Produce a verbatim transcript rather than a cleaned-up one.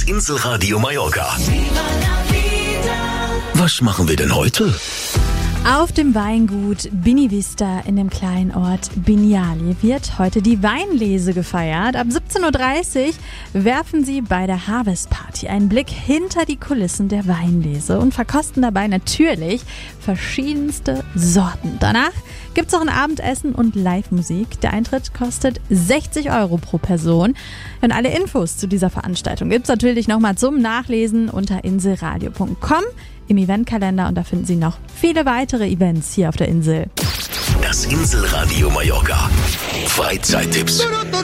Inselradio Mallorca. Was machen wir denn heute? Auf dem Weingut Binivista in dem kleinen Ort Biniali wird heute die Weinlese gefeiert. Ab siebzehn Uhr dreißig werfen sie bei der Harvest Party einen Blick hinter die Kulissen der Weinlese und verkosten dabei natürlich verschiedenste Sorten. Danach gibt's noch ein Abendessen und Live-Musik. Der Eintritt kostet sechzig Euro pro Person. Und alle Infos zu dieser Veranstaltung gibt's natürlich nochmal zum Nachlesen unter inselradio punkt com im Eventkalender, und da finden Sie noch viele weitere Events hier auf der Insel. Das Inselradio Mallorca. Freizeittipps.